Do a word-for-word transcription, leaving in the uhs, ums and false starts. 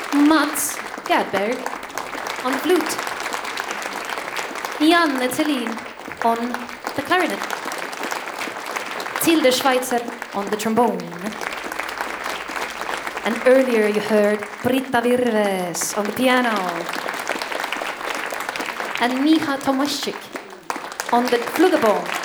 Mats Gadberg on the flute. Janne Thelin on the clarinet. Tilde Schweitzer on the trombone. And earlier you heard Britta Virves on the piano. And Micha Tomaszczyk on the flugelhorn.